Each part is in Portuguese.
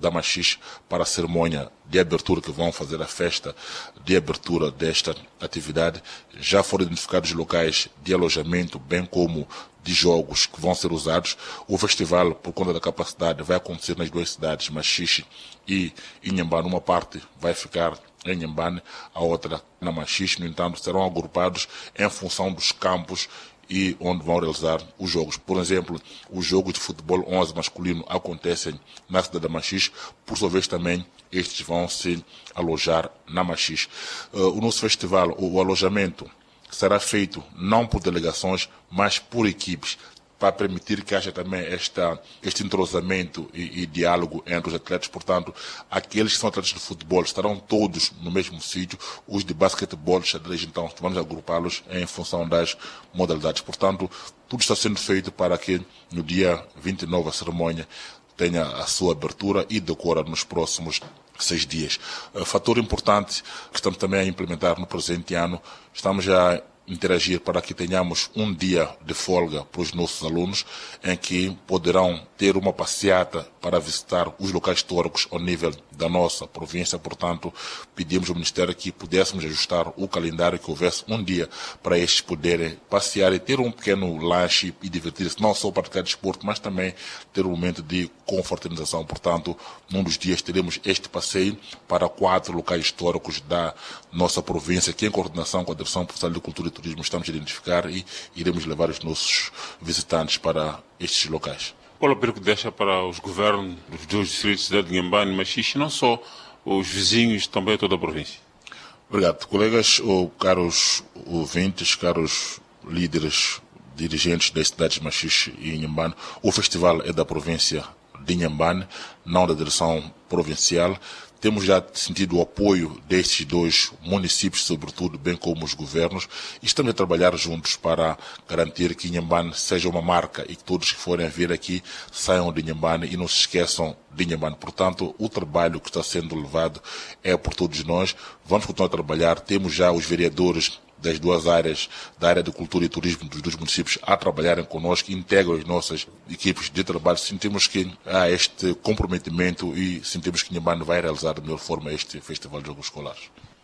da Machixe para a cerimônia de abertura, que vão fazer a festa de abertura desta atividade. Já foram identificados locais de alojamento, bem como de jogos que vão ser usados. O festival, por conta da capacidade, vai acontecer nas duas cidades, Machixe e Inhambane. Uma parte vai ficar em Inhambane, a outra na Machixe. No entanto, serão agrupados em função dos campos e onde vão realizar os jogos. Por exemplo, os jogos de futebol 11 masculino acontecem na cidade da Machixe, por sua vez também estes vão se alojar na Machixe. O nosso festival, o alojamento será feito não por delegações, mas por equipes, para permitir que haja também este entrosamento e diálogo entre os atletas. Portanto, aqueles que são atletas de futebol estarão todos no mesmo sítio, os de basquetebol, xadrez, então vamos agrupá-los em função das modalidades. Portanto, tudo está sendo feito para que no dia 29 a cerimônia tenha a sua abertura e decora nos próximos 6 dias. Fator importante que estamos também a implementar no presente ano, estamos já interagir para que tenhamos um dia de folga para os nossos alunos, em que poderão ter uma passeata para visitar os locais históricos ao nível da nossa província. Portanto, pedimos ao Ministério que pudéssemos ajustar o calendário, que houvesse um dia para estes poderem passear e ter um pequeno lanche e divertir-se, não só praticar desporto, mas também ter um momento de confraternização. Portanto, num dos dias teremos este passeio para 4 locais históricos da nossa província, que em coordenação com a Direção Provincial de Cultura e Turismo estamos a identificar, e iremos levar os nossos visitantes para estes locais. Qual é o apelo que deixa para os governos dos 2 distritos de Inhambane e Machixe, não só os vizinhos, também toda a província? Obrigado, colegas, caros ouvintes, caros líderes, dirigentes das cidades de Machixe e Inhambane. O festival é da província de Inhambane, não da direção provincial. Temos já sentido o apoio destes 2 municípios, sobretudo, bem como os governos, e estamos a trabalhar juntos para garantir que Inhambane seja uma marca e que todos que forem vir aqui saiam de Inhambane e não se esqueçam de Inhambane. Portanto, o trabalho que está sendo levado é por todos nós. Vamos continuar a trabalhar. Temos já os vereadores das 2 áreas, da área de cultura e turismo dos 2 municípios, a trabalharem connosco, integram as nossas equipes de trabalho. Sentimos que há este comprometimento e sentimos que Inhambane vai realizar da melhor forma este Festival de Jogos Escolares.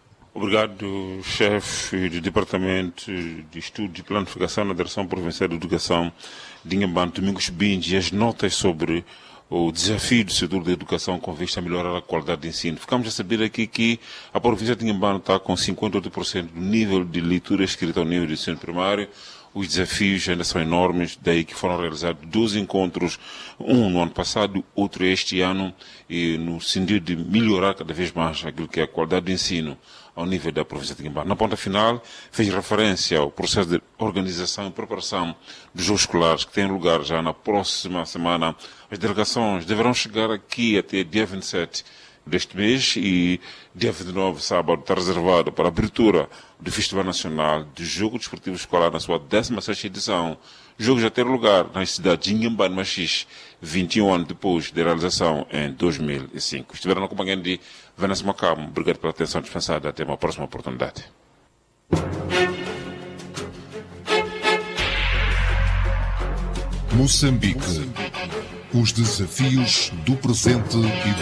Obrigado, chefe do Departamento de Estudo e Planificação na Direção Provincial de Educação de Inhambane, Domingos Bindi, e as notas sobre o desafio do setor da educação com vista a melhorar a qualidade de ensino. Ficamos a saber aqui que a província de Inhambane está com 58% do nível de leitura escrita ao nível de ensino primário. Os desafios ainda são enormes, daí que foram realizados 2 encontros, um no ano passado, outro este ano, e no sentido de melhorar cada vez mais aquilo que é a qualidade de ensino ao nível da província de Inhambane. Na ponta final, fez referência ao processo de organização e preparação dos jogos escolares, que tem lugar já na próxima semana. As delegações deverão chegar aqui até dia 27 deste mês, e dia 29, sábado, está reservado para a abertura do Festival Nacional de Jogo Desportivo Escolar na sua 16ª edição. O jogo já tem lugar nas cidades de Inhambane e Machixe, 21 anos depois da realização em 2005. Estiveram na companhia de Vanessa Macamo. Obrigado pela atenção dispensada. Até uma próxima oportunidade. Moçambique. Os desafios do presente e